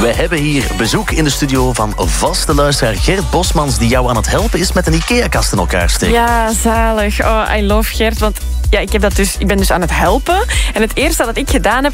We hebben hier bezoek in de studio van vaste luisteraar Gert Bosmans, die jou aan het helpen is met een IKEA-kast in elkaar steken. Ja, zalig. Oh, I love Gert, want ja, ik ben dus aan het helpen. En het eerste dat ik gedaan heb,